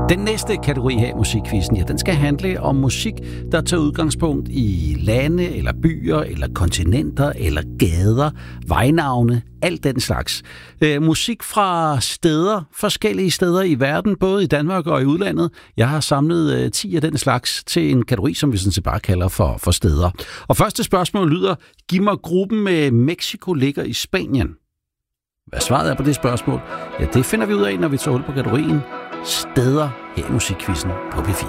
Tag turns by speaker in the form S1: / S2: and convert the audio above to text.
S1: Den næste kategori her i musikquizzen, ja, den skal handle om musik, der tager udgangspunkt i lande, eller byer, eller kontinenter, eller gader, vejnavne, alt den slags. Musik fra steder, forskellige steder i verden, både i Danmark og i udlandet. Jeg har samlet 10 af den slags til en kategori, som vi sådan set bare kalder for steder. Og første spørgsmål lyder, giv mig gruppen med Mexico ligger i Spanien. Hvad svaret er på det spørgsmål? Ja, det finder vi ud af, når vi tager hul på kategorien steder her i musikquizzen på P4.